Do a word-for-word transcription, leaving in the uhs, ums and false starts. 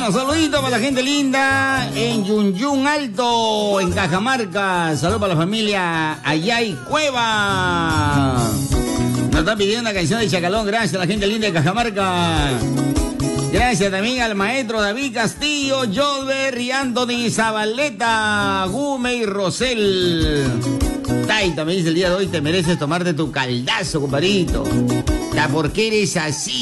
Bueno, saludito para la gente linda en Yunyun Alto, en Cajamarca. Saludos para la familia Ayay Cueva. Nos están pidiendo una canción de Chacalón. Gracias a la gente linda de Cajamarca. Gracias también al maestro David Castillo, Jolber y Anthony Zabaleta, Gume y Rosel. Taita me dice el día de hoy, te mereces tomarte tu caldazo, compadrito. ¿Por qué eres así?